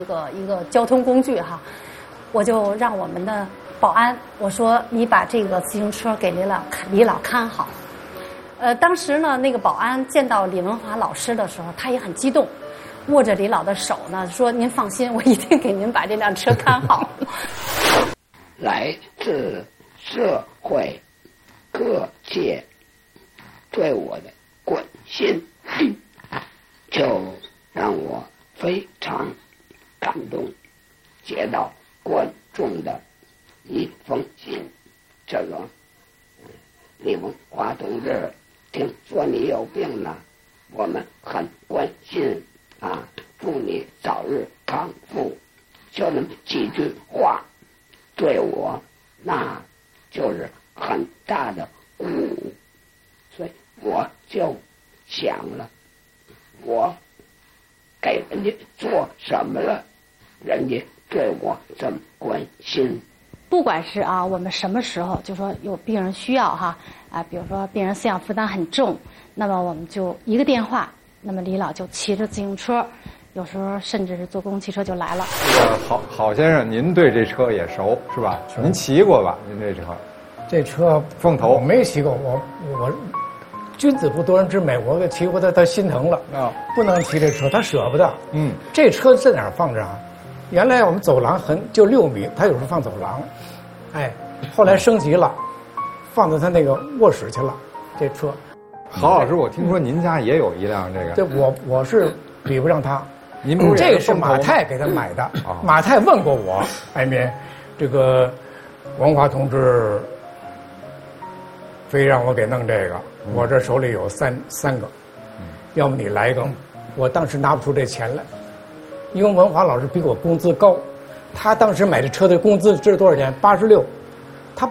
一个交通工具哈，我就让我们的保安我说你把这个自行车给李老看好。当时呢，那个保安见到李文华老师的时候，他也很激动，握着李老的手呢，说您放心，我一定给您把这辆车看好。 来自社会各界对我的关心，就让我非常感动。接到观众的一封信，这个李文华同志，听说你有病了，我们很关心啊，祝你早日康复。就那么几句话，对我那就是很大的鼓舞，所以我就想了，我给人家做什么了，人家对我这么关心。 不管是我们什么时候就说有病人需要比如说病人思想负担很重，那么我们就一个电话，那么李老就骑着自行车，有时候甚至是坐公共汽车就来了。 郝先生，您对这车也熟是吧？您骑过吧？您这车凤头我没骑过，我君子不夺人之美，我给骑过他心疼了啊，不能骑这车，他舍不得。这车在哪儿放着啊？原来我们走廊就6米，他有时候放走廊，后来升级了，放到他那个卧室去了。这车， 郝老师，我听说您家也有一辆这个。 这我是比不上他。 您不是这个是马太给他买的。马太问过我，艾民，这个文华同志非让我给弄这个，我这手里有三个，要么你来一个。我当时拿不出这钱来。因为文华老师比我工资高，他当时买这车的工资知道多少钱？86，他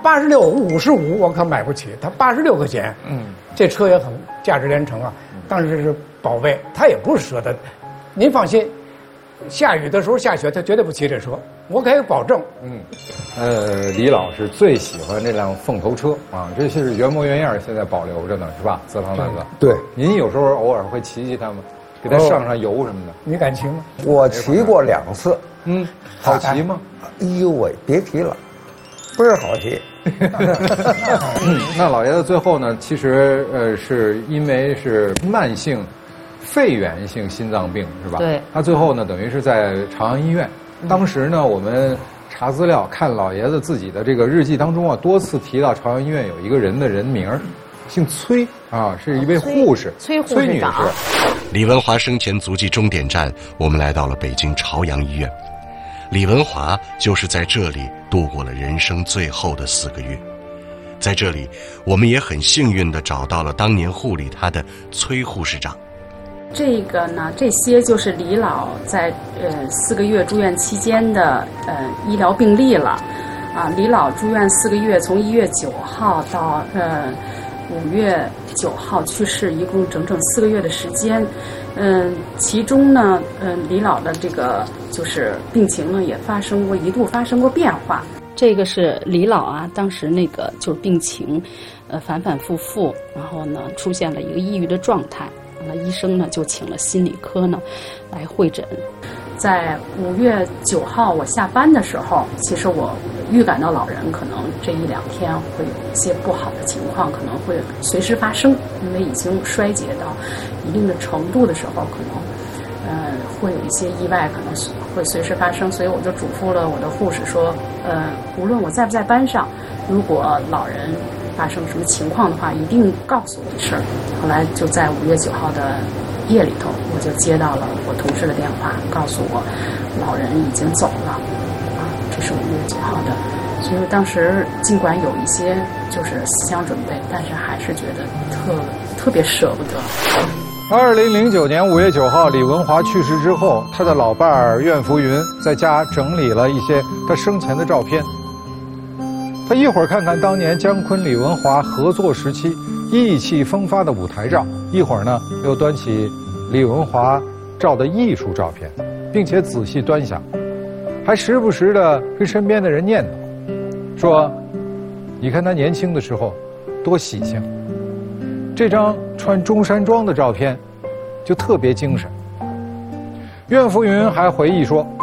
86，55我可买不起，他86块钱。这车也很价值连城啊。当时是宝贝，他也不是舍得。您放心，下雨的时候下雪，他绝对不骑这车，我可以保证。 李老师最喜欢这辆凤头车啊，这是原模原样，现在保留着呢，是吧？泽堂大哥。 对， 您有时候偶尔会骑它吗？给它上油什么的， 你敢骑吗？ 我骑过2次， 好骑吗？ 哎呦喂，别提了，倍儿好骑。 那老爷子最后呢，其实是因为是慢性肺源性心脏病，是吧？ 对。 他最后呢，等于是在朝阳医院。当时呢，我们查资料看老爷子自己的这个日记当中多次提到朝阳医院有一个人的人名，姓崔啊，是一位护士，崔女士。 李文华生前足迹终点站，我们来到了北京朝阳医院。李文华就是在这里度过了人生最后的4个月。在这里，我们也很幸运地找到了当年护理他的崔护士长。 这个呢，这些就是李老在4个月住院期间的医疗病历了。李老住院4个月，从1月9号到5月9号去世，一共整整4个月的时间。其中呢，李老的这个就是病情呢，也一度发生过变化。这个是李老当时那个就是病情，反反复复，然后呢出现了一个抑郁的状态。那医生呢就请了心理科呢来会诊。在5月9号我下班的时候，其实我预感到老人可能这1-2天会有一些不好的情况，可能会随时发生，因为已经衰竭到一定的程度的时候，可能会有一些意外，可能会随时发生。所以我就嘱咐了我的护士说，无论我在不在班上，如果老人发生什么情况的话，一定告诉我这事儿。后来就在5月9号的夜里头，我就接到了我同事的电话，告诉我老人已经走了。这是5月9号的。所以当时尽管有一些就是思想准备，但是还是觉得特别舍不得。 2009年5月9号，李文华去世之后，他的老伴儿苑浮云在家整理了一些他生前的照片。他一会儿看看当年姜昆、李文华合作时期意气风发的舞台照，一会儿呢又端起李文华照的艺术照片，并且仔细端详，还时不时的跟身边的人念叨，说：“你看他年轻的时候多喜庆。”这张穿中山装的照片就特别精神。苑浮云还回忆说，